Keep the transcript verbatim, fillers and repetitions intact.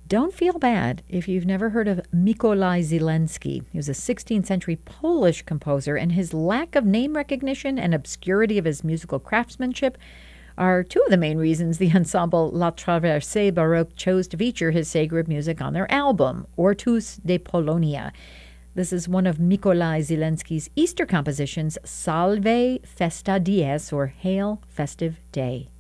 Don't feel bad if you've never heard of Mikołaj Zielinski. He was a sixteenth century Polish composer, and his lack of name recognition and obscurity of his musical craftsmanship are two of the main reasons the ensemble La Traversée Baroque chose to feature his sacred music on their album, Ortus de Polonia. This is one of Mikołaj Zielinski's Easter compositions, Salve Festa Dies, or Hail Festive Day.